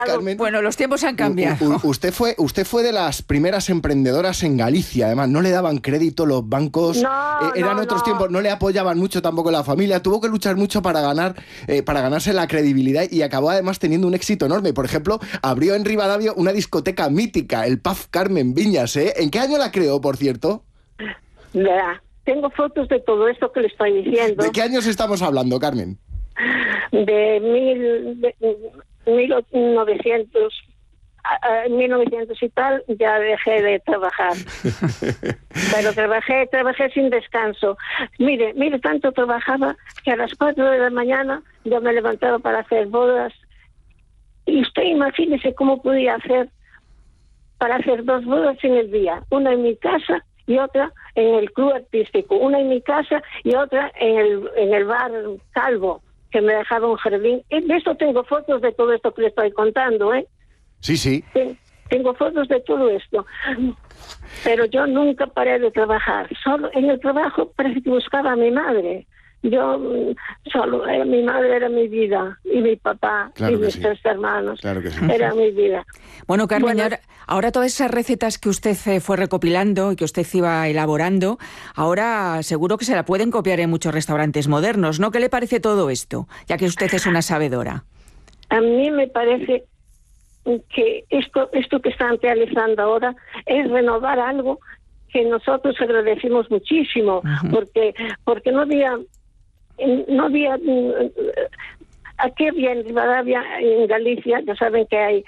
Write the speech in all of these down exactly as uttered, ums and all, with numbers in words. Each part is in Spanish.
Carmen, bueno, los tiempos han cambiado. U, u, usted fue usted fue de las primeras emprendedoras en Galicia, además no le daban crédito los bancos, no, eh, eran no, otros no. tiempos, no le apoyaban mucho tampoco la familia, tuvo que luchar mucho para ganar eh, para ganarse la credibilidad y acabó además teniendo un éxito enorme. Por ejemplo, abrió en Rivadavia una discoteca mítica, el Pub Carmen Viñas, ¿eh? ¿En qué año la creó, por cierto? Vea, tengo fotos de todo esto que le estoy diciendo. ¿De qué años estamos hablando, Carmen? De mil, de, mil novecientos, a, a, mil novecientos y tal, ya dejé de trabajar. Pero trabajé, trabajé sin descanso. Mire, mire, tanto trabajaba que a las cuatro de la mañana yo me levantaba para hacer bodas. Y usted imagínese cómo podía hacer para hacer dos bodas en el día. Una en mi casa y otra en el club artístico. Una en mi casa y otra en el, en el bar Calvo, que me dejaba un jardín. Y de esto tengo fotos de todo esto que le estoy contando, ¿eh? Sí, sí. Tengo fotos de todo esto. Pero yo nunca paré de trabajar. Solo en el trabajo parece que buscaba a mi madre. Yo solo, era, mi madre era mi vida, y mi papá, claro y mis sí. tres hermanos. Claro que sí. Era mi vida. Bueno, Carmen, Bueno, ahora, ahora todas esas recetas que usted eh, fue recopilando y que usted iba elaborando, ahora seguro que se la pueden copiar en muchos restaurantes modernos, ¿no? ¿Qué le parece todo esto? Ya que usted es una sabedora. A mí me parece que esto, esto que están realizando ahora es renovar algo que nosotros agradecemos muchísimo, uh-huh. porque porque no había no había aquí había en Rivadavia, en Galicia, ya saben que hay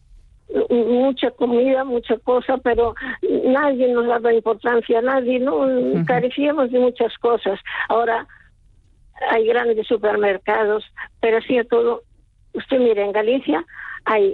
mucha comida, mucha cosa, pero nadie nos daba importancia, nadie, no uh-huh. carecíamos de muchas cosas. Ahora hay grandes supermercados, pero sí a todo. Usted mire, en Galicia hay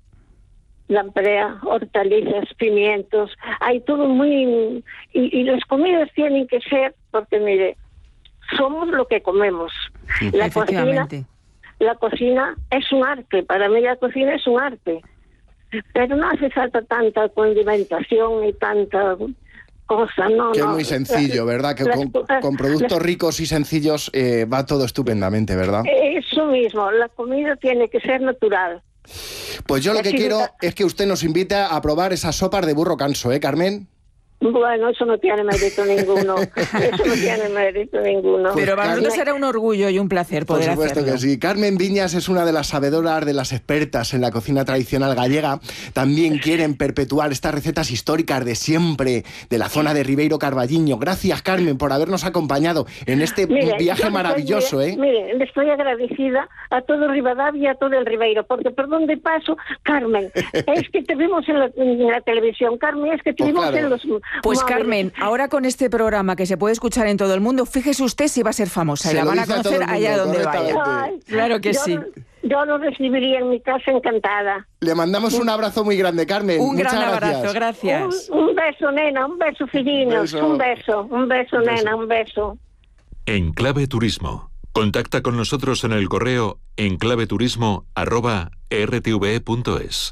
lamprea, hortalizas, pimientos, hay todo muy... Y, y las comidas tienen que ser, porque mire, somos lo que comemos. Sí, la cocina, la cocina es un arte, para mí la cocina es un arte. Pero no hace falta tanta condimentación y tanta cosa, no, que no. es muy sencillo, ¿verdad? Que las, con, las, con productos las, ricos y sencillos eh, va todo estupendamente, ¿verdad? Eso mismo, la comida tiene que ser natural. Pues yo lo que quiero es que usted nos invite a probar esas sopas de burro canso, ¿eh, Carmen? Bueno, eso no tiene mérito ninguno. Eso no tiene mérito ninguno. Pero para nosotros será un orgullo y un placer poder hacerlo. Por supuesto hacerlo. que sí. Carmen Viñas es una de las sabedoras, de las expertas en la cocina tradicional gallega. También quieren perpetuar estas recetas históricas de siempre, de la zona de Ribeiro Carballiño. Gracias, Carmen, por habernos acompañado en este mire, viaje maravilloso, estoy, ¿eh? Mire, le estoy agradecida a todo Rivadavia y a todo el Ribeiro, porque por donde paso, Carmen, es que te vimos en la, en la televisión, Carmen, es que te pues vimos claro. en los... Pues móviles. Carmen, ahora con este programa que se puede escuchar en todo el mundo, fíjese usted si va a ser famosa se y la van a conocer a allá donde vaya. Ay, claro que yo, sí. Yo lo recibiría en mi casa encantada. Le mandamos un abrazo muy grande, Carmen. Un Muchas gran gracias. abrazo, gracias. Un, un beso, nena, un beso, Filinos, beso. un beso, un beso, Un beso. nena, un beso. Enclave Turismo. Contacta con nosotros en el correo enclaveturismo arroba r t v e punto es.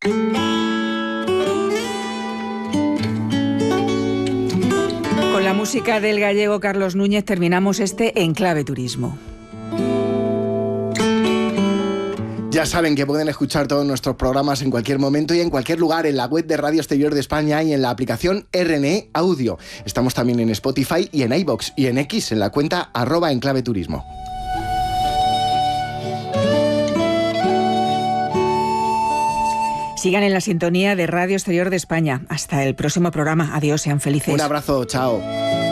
Con la música del gallego Carlos Núñez terminamos este Enclave Turismo. Ya saben que pueden escuchar todos nuestros programas en cualquier momento y en cualquier lugar, en la web de Radio Exterior de España y en la aplicación R N E Audio. Estamos también en Spotify y en iVoox y en X, en la cuenta arroba Enclave Turismo. Sigan en la sintonía de Radio Exterior de España. Hasta el próximo programa. Adiós, sean felices. Un abrazo, chao.